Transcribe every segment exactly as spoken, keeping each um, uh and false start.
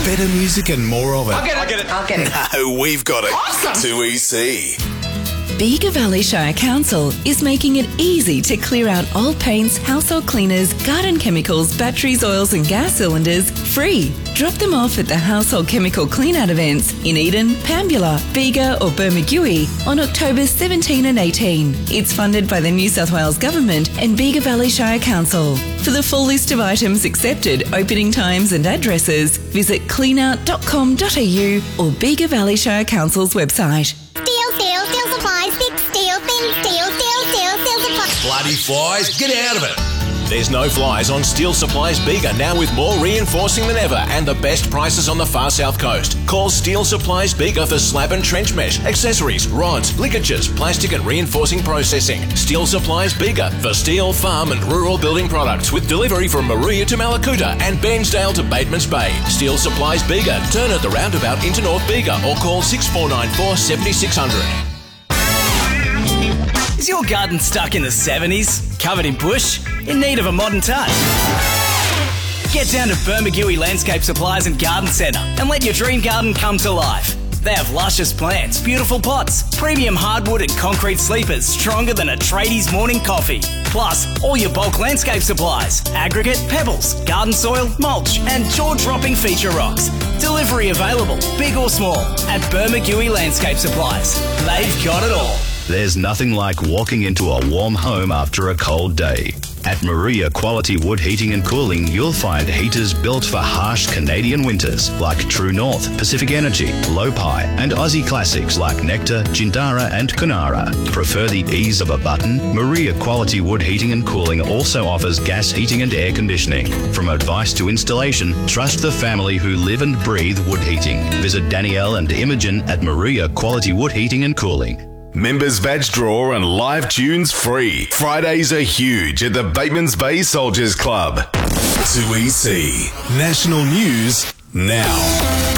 Better music and more of it. I'll get it. I'll get it. I'll get it. No, we've got it. Awesome. two E C. Bega Valley Shire Council is making it easy to clear out old paints, household cleaners, garden chemicals, batteries, oils and gas cylinders free. Drop them off at the household chemical clean-out events in Eden, Pambula, Bega or Bermagui on October seventeenth and eighteenth. It's funded by the New South Wales Government and Bega Valley Shire Council. For the full list of items accepted, opening times and addresses, visit clean out dot com dot a u or Bega Valley Shire Council's website. Steel, steel, steel supplies, big steel, thin steel, steel, steel, steel supplies. Bloody flies, get out of it. There's no flies on Steel Supplies Bega, now with more reinforcing than ever and the best prices on the far south coast. Call Steel Supplies Bega for slab and trench mesh, accessories, rods, ligatures, plastic and reinforcing processing. Steel Supplies Bega for steel, farm and rural building products with delivery from Maria to Malakuta and Bairnsdale to Batemans Bay. Steel Supplies Bega. Turn at the roundabout into North Bega or call six four nine four, seven six zero zero. Is your garden stuck in the seventies? Covered in bush? In need of a modern touch? Get down to Bermagui Landscape Supplies and Garden Centre and let your dream garden come to life. They have luscious plants, beautiful pots, premium hardwood and concrete sleepers stronger than a tradie's morning coffee. Plus, all your bulk landscape supplies, aggregate, pebbles, garden soil, mulch and jaw-dropping feature rocks. Delivery available, big or small, at Bermagui Landscape Supplies. They've got it all. There's nothing like walking into a warm home after a cold day. At Maria Quality Wood Heating and Cooling, you'll find heaters built for harsh Canadian winters like True North, Pacific Energy, Lopi, and Aussie classics like Nectar, Jindara, and Kunara. Prefer the ease of a button? Maria Quality Wood Heating and Cooling also offers gas heating and air conditioning. From advice to installation, trust the family who live and breathe wood heating. Visit Danielle and Imogen at Maria Quality Wood Heating and Cooling. Members badge draw and live tunes free. Fridays are huge at the Batemans Bay Soldiers Club. two E C. National News now.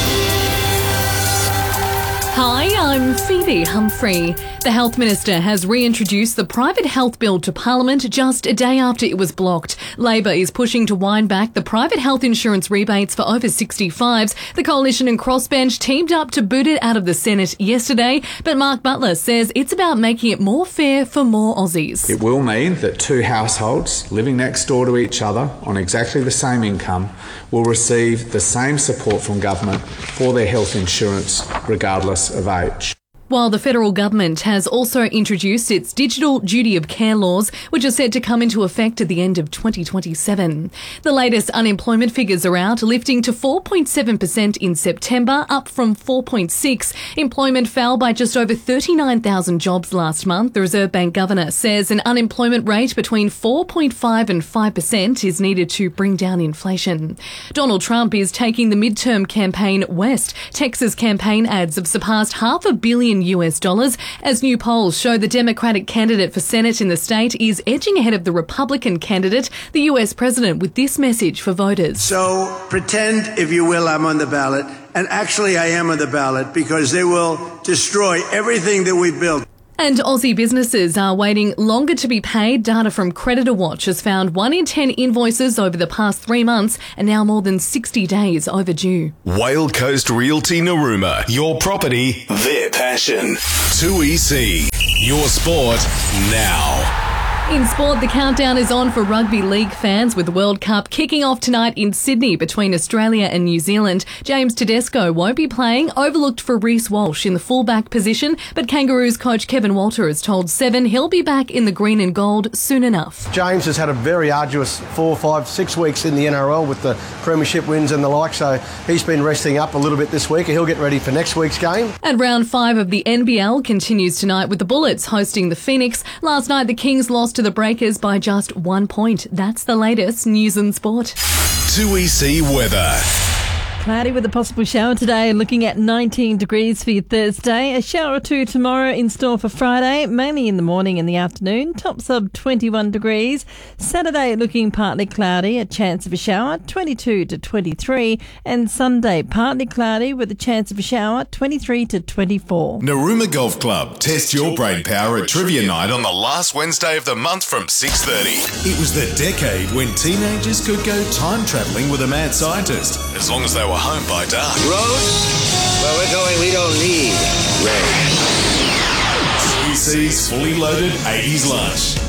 Hi, I'm Phoebe Humphrey. The Health Minister has reintroduced the private health bill to Parliament just a day after it was blocked. Labor is pushing to wind back the private health insurance rebates for over sixty-fives. The Coalition and Crossbench teamed up to boot it out of the Senate yesterday, but Mark Butler says it's about making it more fair for more Aussies. It will mean that two households living next door to each other on exactly the same income will receive the same support from government for their health insurance regardless of age. While the federal government has also introduced its digital duty of care laws, which are set to come into effect at the end of twenty twenty-seven. The latest unemployment figures are out, lifting to four point seven percent in September, up from four point six. Employment fell by just over thirty-nine thousand jobs last month. The Reserve Bank governor says an unemployment rate between four point five and five percent is needed to bring down inflation. Donald Trump is taking the midterm campaign west. Texas campaign ads have surpassed half a billion U S dollars as new polls show the Democratic candidate for Senate in the state is edging ahead of the Republican candidate, the U S president, with this message for voters. So pretend, if you will, I'm on the ballot, and actually I am on the ballot because they will destroy everything that we've built. And Aussie businesses are waiting longer to be paid. Data from Creditor Watch has found one in ten invoices over the past three months are now more than sixty days overdue. Whale Coast Realty Narooma. Your property, their passion. two E C. Your sport now. In sport, the countdown is on for rugby league fans with the World Cup kicking off tonight in Sydney between Australia and New Zealand. James Tedesco won't be playing, overlooked for Reece Walsh in the fullback position, but Kangaroos coach Kevin Walter has told Seven he'll be back in the green and gold soon enough. James has had a very arduous four, five, six weeks in the N R L with the premiership wins and the like, so he's been resting up a little bit this week and he'll get ready for next week's game. And round five of the N B L continues tonight with the Bullets hosting the Phoenix. Last night the Kings lost to the Breakers by just one point. That's the latest news and sport. two E C weather. Cloudy with a possible shower today, looking at nineteen degrees for your Thursday. A shower or two tomorrow in store for Friday, mainly in the morning and the afternoon. Top sub twenty-one degrees. Saturday looking partly cloudy, a chance of a shower, twenty-two to twenty-three. And Sunday partly cloudy with a chance of a shower, twenty-three to twenty-four. Narooma Golf Club. Test your brain power at Trivia Night on the last Wednesday of the month from six thirty. It was the decade when teenagers could go time travelling with a mad scientist, as long as they were Power home by dark. Roads? Well, we're going, we don't need roads. two E C's fully loaded eighties lunch.